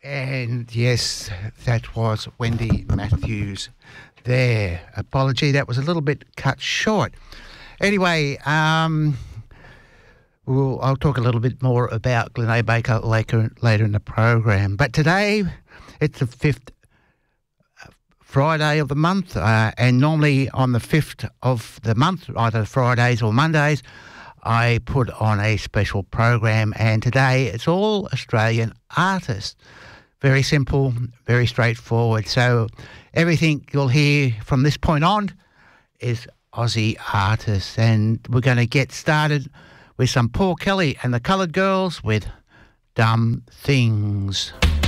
And yes, that was Wendy Matthews there. Apology, that was a little bit cut short. Anyway, I'll talk a little bit more about Glenn Baker later in the program. But today, it's the 5th Friday of the month, and normally on the 5th of the month, either Fridays or Mondays, I put on a special program, and today it's all Australian artists. Very simple, very straightforward. So everything you'll hear from this point on is Aussie artists, and we're going to get started with some Paul Kelly and the Coloured Girls with Dumb Things.